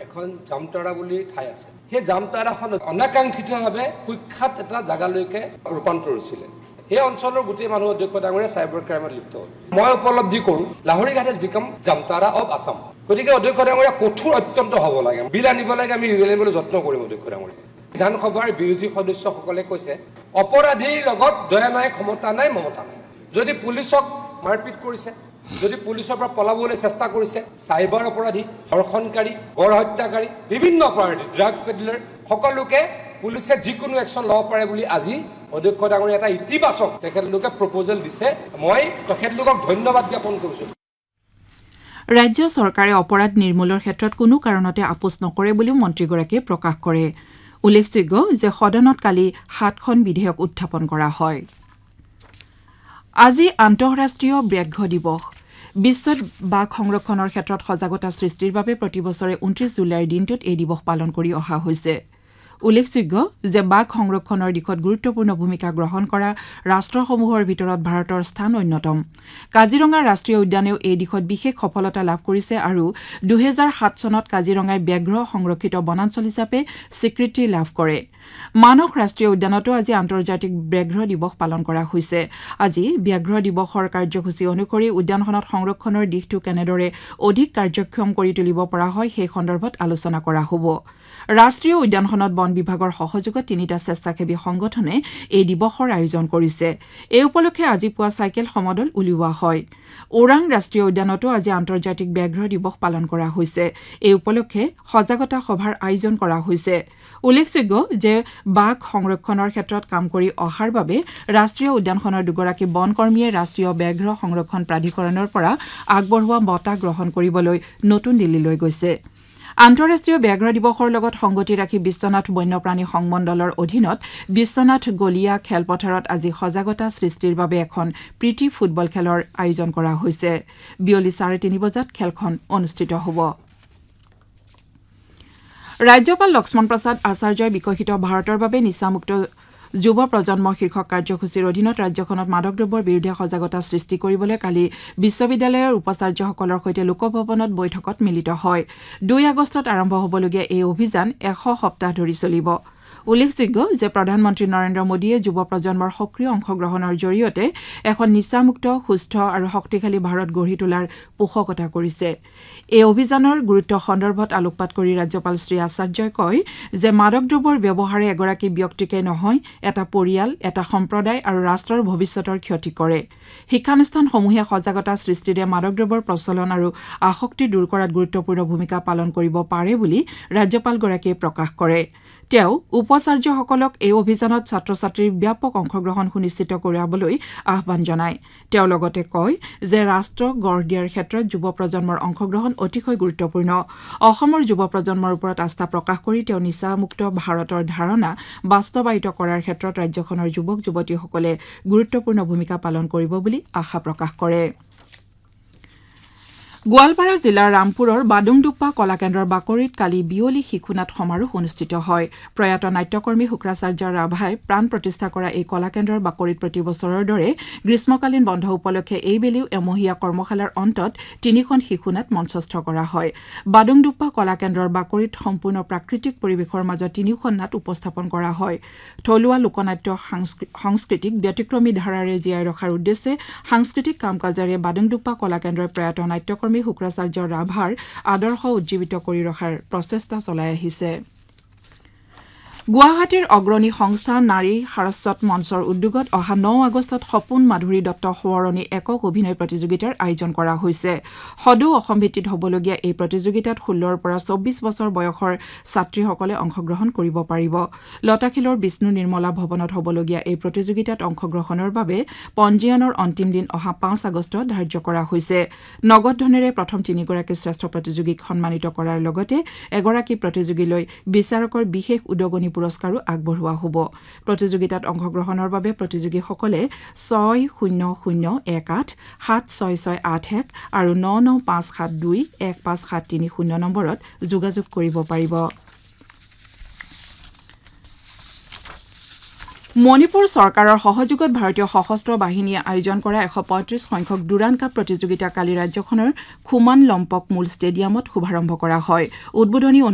এখন জামতাৰা বুলি ঠাই আছে সেই জামতাৰাখন অনাকাংক্ষিতভাৱে কুখ্যাত এটা জাগালৈকে ৰূপান্তৰ হৈছিল এই অঞ্চলৰ গোটেই মানুহ অধ্যক্ষ ডাঙৰীয়া সাইবাৰ ক্ৰাইমত লিপ্ত হ'ল মই উপলব্ধি কৰোঁ লাহোৰীঘাট has become Jamtara of Assam গতিকে অধ্যক্ষ ডাঙৰীয়া কঠোৰ অত্যন্ত হ'ব লাগে বিল আনিব লাগে আমি বিল আনিবলৈ যত্ন কৰিম অধ্যক্ষ ডাঙৰীয়া বিধানসভাৰ বিৰোধী সদস্যসকলে কৈছে অপৰাধীৰ লগত দয়া নাই ক্ষমতা নাই মমতা নাই যদি পুলিচক মাৰপিট কৰিছে যদি পুলিচৰ পৰা পলাবলৈ চেষ্টা কৰিছে সাইবাৰ অপৰাধী ধৰ্ষণকাৰী গড় হত্যাকাৰী বিভিন্ন অপৰাধী ড্ৰাগ পেডলাৰ সকলোকে পুলিচে যিকোনো একশন ল'ব পাৰে বুলি আজি অধ্যক্ষ ডাঙৰীয়া এটা ইতিবাচক তেখেতলোকে প্ৰপ'জেল দিছে মই তেখেতলোকক ধন্যবাদ জ্ঞাপন কৰিছোঁ ৰাজ্য চৰকাৰে অপৰাধ নিৰ্মূলৰ ক্ষেত্ৰত কোনো কাৰণতে আপোচ নকৰে বুলিও মন্ত্ৰীগৰাকীয়ে প্ৰকাশ কৰে উল্লেখযোগ্য যে সদনত কালি 7খন বিধেয়ক উত্থাপন কৰা হয় আজি আন্তঃৰাষ্ট্ৰীয় ব্যাঘ্ৰ দিৱস বিশ্বত বাঘ সংৰক্ষণৰ ক্ষেত্ৰত সজাগতা সৃষ্টিৰ বাবে প্ৰতি বছৰে 29 জুলাইৰ দিনটোত এই দিৱস পালন কৰি অহা হৈছে উল্লেখযোগ্য যে বাঘ সংৰক্ষণৰ দিশত গুৰুত্বপূৰ্ণ ভূমিকা গ্ৰহণ কৰা ৰাষ্ট্ৰসমূহৰ ভিতৰত ভাৰতৰ স্থান অন্যতম কাজিৰঙা ৰাষ্ট্ৰীয় উদ্যানেও এই দিশত বিশেষ সফলতা লাভ কৰিছে আৰু 2007 চনত কাজিৰঙাই ব্যাঘ্ৰ সংৰক্ষিত বনাঞ্চল হিচাপে স্বীকৃতি লাভ কৰে মানস ৰাষ্ট্ৰীয় উদ্যানতো আজি আন্তৰ্জাতিক ব্যাঘ্ৰ দিৱস পালন কৰা হৈছে আজি ব্যাঘ্ৰ দিৱসৰ কাৰ্যসূচী অনুসৰি উদ্যানখনত সংৰক্ষণৰ দিশটো কেনেদৰে অধিক কাৰ্যক্ষম কৰি তুলিব পৰা হয় সেই সন্দৰ্ভত আলোচনা কৰা হ'ব ৰাষ্ট্ৰীয় উদ্যানখনত বন বিভাগৰ সহযোগত 3টা স্বেচ্ছাসেৱী সংগঠনে এই দিৱসৰ আয়োজন কৰিছে এই উপলক্ষে আজি পুৱা চাইকেল সমদল উলিওৱা হয় ওৰাং ৰাষ্ট্ৰীয় উদ্যানতো আজি আন্তৰ্জাতিক ব্যাঘ্ৰ দিৱস পালন কৰা হৈছে এই উপলক্ষে সজাগতা সভাৰ আয়োজন কৰা হৈছে উল্লেখযোগ্য যে বাঘ সংৰক্ষণৰ ক্ষেত্ৰত কাম কৰি অহাৰ বাবে ৰাষ্ট্ৰীয় উদ্যানখনৰ দুগৰাকী বনকৰ্মীয়ে ৰাষ্ট্ৰীয় ব্যাঘ্ৰ সংৰক্ষণ প্ৰাধিকৰণৰ পৰা আগবঢ়োৱা বঁটা গ্ৰহণ কৰিবলৈ নতুন দিল্লীলৈ গৈছে আন্তঃৰাষ্ট্ৰীয় ব্যাঘ্ৰ দিৱসৰ লগত সংগতি ৰাখি বিশ্বনাথ বন্যপ্ৰাণী সংমণ্ডলৰ অধীনত বিশ্বনাথ গলিয়া খেলপথাৰত আজি সজাগতা সৃষ্টিৰ বাবে এখন প্ৰীতি ফুটবল খেলৰ আয়োজন কৰা হৈছে বিয়লি 3:30 বজাত খেলখন অনুষ্ঠিত হ'ব ৰাজ্যপাল লক্ষ্মণ প্ৰসাদ আচাৰ্যই বিকশিত ভাৰতৰ বাবে নিচামুক্ত যুৱ প্ৰজন্ম শীৰ্ষক কাৰ্যসূচীৰ অধীনত ৰাজ্যখনত মাদক দ্ৰব্যৰ বিৰুদ্ধে সজাগতা সৃষ্টি কৰিবলৈ কালি বিশ্ববিদ্যালয়ৰ উপাচাৰ্যসকলৰ সৈতে লোকভৱনত বৈঠকত মিলিত হয় 2 আগষ্টত আৰম্ভ হ'বলগীয়া এই অভিযান 100 সপ্তাহ ধৰি চলিব উল্লেখযোগ্য যে প্ৰধানমন্ত্ৰী নৰেন্দ্ৰ মোদীয়ে যুৱ প্ৰজন্মৰ সক্ৰিয় অংশগ্ৰহণৰ জৰিয়তে এখন নিচামুক্ত সুস্থ আৰু শক্তিশালী ভাৰত গঢ়ি তোলাৰ পোষকতা কৰিছে এই অভিযানৰ গুৰুত্ব সন্দৰ্ভত আলোকপাত কৰি ৰাজ্যপাল শ্ৰী আচাৰ্যই কয় যে মাদক দ্ৰব্যৰ ব্যৱহাৰে এগৰাকী ব্যক্তিকে নহয় এটা পৰিয়াল এটা সম্প্ৰদায় আৰু ৰাষ্ট্ৰৰ ভৱিষ্যতৰ ক্ষতি কৰে শিক্ষানুষ্ঠানসমূহে সজাগতা সৃষ্টিৰে মাদক দ্ৰব্যৰ প্ৰচলন আৰু আসক্তি দূৰ কৰাত গুৰুত্বপূৰ্ণ ভূমিকা পালন কৰিব পাৰে বুলি ৰাজ্যপালগৰাকীয়ে প্ৰকাশ কৰে তেওঁ উপাচাৰ্যসকলক এই অভিযানত ছাত্ৰ-ছাত্ৰীৰ ব্যাপক অংশগ্ৰহণ সুনিশ্চিত কৰাবলৈ আহ্বান জনায় তেওঁ লগতে কয় যে ৰাষ্ট্ৰ গঢ় দিয়াৰ ক্ষেত্ৰত যুৱ প্ৰজন্মৰ অংশগ্ৰহণ অতিশয় গুৰুত্বপূৰ্ণ অসমৰ যুৱ প্ৰজন্মৰ ওপৰত আস্থা প্ৰকাশ কৰি তেওঁ নিচামুক্ত ভাৰতৰ ধাৰণা বাস্তৱায়িত কৰাৰ ক্ষেত্ৰত ৰাজ্যখনৰ যুৱক যুৱতীসকলে গুৰুত্বপূৰ্ণ ভূমিকা পালন কৰিব বুলি আশা প্ৰকাশ কৰে গোৱালপাৰা জিলাৰ ৰামপুৰৰ বাডুংডুপ্পা কলাকেন্দ্ৰৰ বাকৰিত কালি বিয়লি শিশুনাট সমাৰোহ অনুষ্ঠিত হয় প্ৰয়াত নাট্যকৰ্মী শুক্ৰাচাৰ্য ৰাভাই প্ৰাণ প্ৰতিষ্ঠা কৰা এই কলাকেন্দ্ৰৰ বাকৰিত প্ৰতি বছৰৰ দৰে গ্ৰীষ্মকালীন বন্ধ উপলক্ষে এইবেলিও এমহীয়া কৰ্মশালাৰ অন্তত 3খন শিশুনাট মঞ্চস্থ কৰা হয় বাডুংডুপ্পা কলাকেন্দ্ৰৰ বাকৰিত সম্পূৰ্ণ প্ৰাকৃতিক পৰিৱেশৰ মাজত 3খন নাট উপস্থাপন কৰা হয় থলুৱা লোকনাট্য সংস্কৃতিক ব্যতিক্ৰমী ধাৰাৰে জীয়াই ৰখাৰ উদ্দেশ্যে সাংস্কৃতিক কাম-কাজেৰে বাডুংডুপ্পা কলাকেন্দ্ৰৰ প্ৰয়াত নাট্যকৰ্মী শুক্ৰাচাৰ্য ৰাভাৰ আদৰ্শ উজ্জীৱিত কৰি ৰখাৰ প্ৰচেষ্টা চলাই আহিছে গুৱাহাটীৰ অগ্ৰণী সংস্থা নাৰী সাৰস্বত মঞ্চৰ উদ্যোগত অহা 9 আগষ্টত সপোন মাধুৰী দত্ত সোঁৱৰণী একক অভিনয় প্ৰতিযোগিতাৰ আয়োজন কৰা হৈছে সদৌ অসম ভিত্তিত হ'বলগীয়া এই প্ৰতিযোগিতাত 16ৰ পৰা 24 বছৰ বয়সৰ ছাত্ৰীসকলে অংশগ্ৰহণ কৰিব পাৰিব লতাখিলৰ বিষ্ণু নিৰ্মলা ভৱনত হ'বলগীয়া এই প্ৰতিযোগিতাত অংশগ্ৰহণৰ বাবে পঞ্জীয়নৰ অন্তিম দিন অহা 5 আগষ্ট ধাৰ্য কৰা হৈছে নগদ ধনেৰে প্ৰথম 3গৰাকী শ্ৰেষ্ঠ প্ৰতিযোগীক সন্মানিত কৰাৰ লগতে এগৰাকী প্ৰতিযোগীলৈ বিচাৰকৰ বিশেষ উদগনি পুৰস্কাৰো আগবঢ়োৱা হ'ব প্ৰতিযোগিতাত অংশগ্ৰহণৰ বাবে প্ৰতিযোগীসকলে 6001876681 আৰু 9957215730 নম্বৰত যোগাযোগ কৰিব পাৰিব মণিপুৰ চৰকাৰৰ সহযোগত ভাৰতীয় সশস্ত্ৰ বাহিনীয়ে আয়োজন কৰা 135 সংখ্যক ডুৰান কাপ প্ৰতিযোগিতা কালি ৰাজ্যখনৰ খুমান লম্পক মূল ষ্টেডিয়ামত শুভাৰম্ভ কৰা হয় উদ্বোধনী